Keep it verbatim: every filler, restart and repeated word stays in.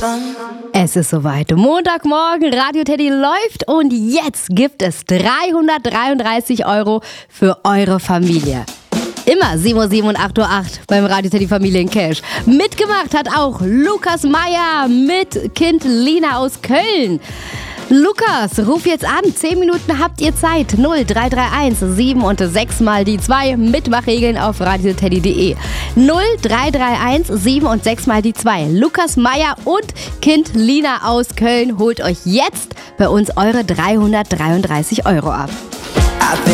Es ist soweit. Montagmorgen, Radio Teddy läuft und jetzt gibt es dreihundertdreiunddreißig Euro für eure Familie. Immer sieben Uhr sieben und acht Uhr acht beim Radio Teddy Familiencash. Mitgemacht hat auch Lukas Meyer mit Kind Lina aus Köln. Lukas, ruf jetzt an. zehn Minuten habt ihr Zeit. null drei drei eins sieben und sechs mal die zwei. Mitmachregeln auf radioteddy punkt de. null drei drei eins sieben und sechs mal die zwei. Lukas Meyer und Kind Lina aus Köln holt euch jetzt bei uns eure dreihundertdreiunddreißig Euro ab.